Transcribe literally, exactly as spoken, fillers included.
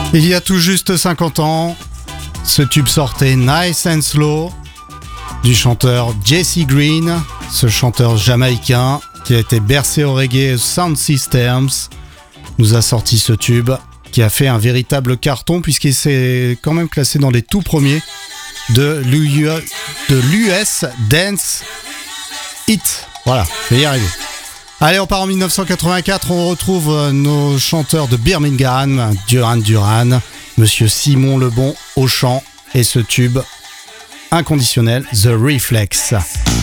Il y a tout juste cinquante ans, ce tube sortait Nice and Slow du chanteur Jesse Green, ce chanteur jamaïcain qui a été bercé au reggae Sound Systems, nous a sorti ce tube qui a fait un véritable carton puisqu'il s'est quand même classé dans les tout premiers de l'U S Dance Hit. Voilà, je vais y arriver. Allez, on part en dix-neuf cent quatre-vingt-quatre, on retrouve nos chanteurs de Birmingham, Duran Duran, Monsieur Simon Lebon au chant et ce tube inconditionnel, The Reflex.